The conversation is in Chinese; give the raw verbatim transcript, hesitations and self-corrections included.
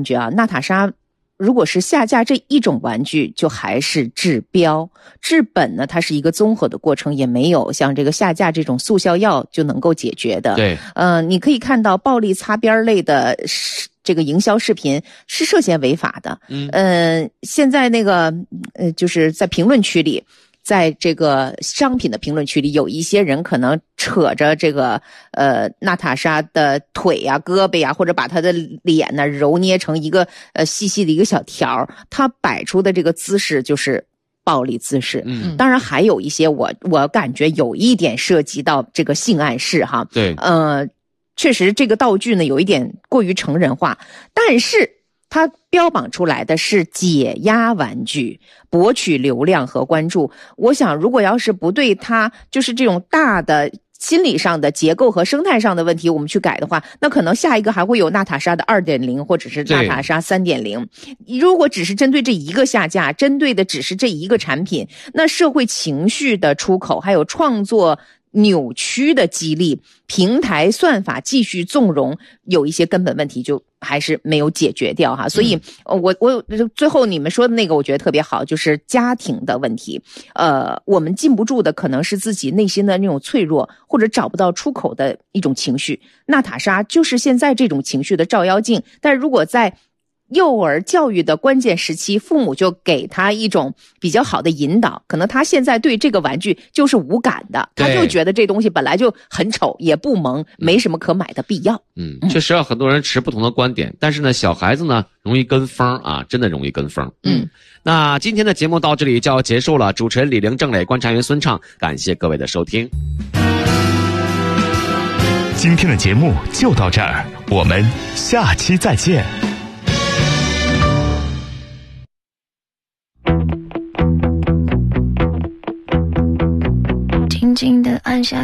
觉啊，娜塔莎如果是下架这一种玩具，就还是治标。治本呢，它是一个综合的过程，也没有像这个下架这种速效药就能够解决的。 对， 呃，你可以看到暴力擦边类的这个营销视频是涉嫌违法的。 嗯， 呃，现在那个呃，就是在评论区里。在这个商品的评论区里，有一些人可能扯着这个呃娜塔莎的腿呀、胳膊呀，或者把她的脸呢揉捏成一个呃细细的一个小条，她摆出的这个姿势就是暴力姿势。 嗯， 当然还有一些我我感觉有一点涉及到这个性暗示哈。 对， 呃，确实这个道具呢有一点过于成人化，但是它标榜出来的是解压玩具，博取流量和关注。我想如果要是不对它就是这种大的心理上的结构和生态上的问题我们去改的话，那可能下一个还会有娜塔莎的 二点零 或者是娜塔莎 三点零。 如果只是针对这一个下架，针对的只是这一个产品，那社会情绪的出口还有创作扭曲的激励，平台算法继续纵容，有一些根本问题就还是没有解决掉哈。所以我我最后你们说的那个我觉得特别好，就是家庭的问题。呃，我们禁不住的可能是自己内心的那种脆弱，或者找不到出口的一种情绪。娜塔莎就是现在这种情绪的照妖镜，但如果在幼儿教育的关键时期，父母就给他一种比较好的引导，可能他现在对这个玩具就是无感的，他就觉得这东西本来就很丑也不萌，没什么可买的必要。 嗯，确实啊，很多人持不同的观点，但是呢，小孩子呢容易跟风啊，真的容易跟风。 嗯， 那今天的节目到这里就要结束了，主持人李玲、郑磊、观察员孙畅，感谢各位的收听。 今天的节目就到这儿，我们下期再见。 静静地按下